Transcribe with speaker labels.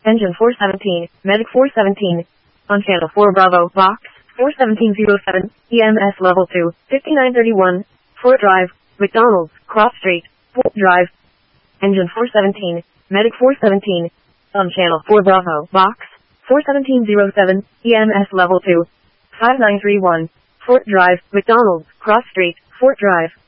Speaker 1: Engine 417, Medic 417. On Channel 4 Bravo, Box 41707, EMS Level 2, 5931, Fort Drive, McDonald's, Cross Street, Fort Drive. Engine 417, Medic 417. On Channel 4 Bravo, Box 41707, EMS Level 2, 5931, Fort Drive, McDonald's, Cross Street, Fort Drive.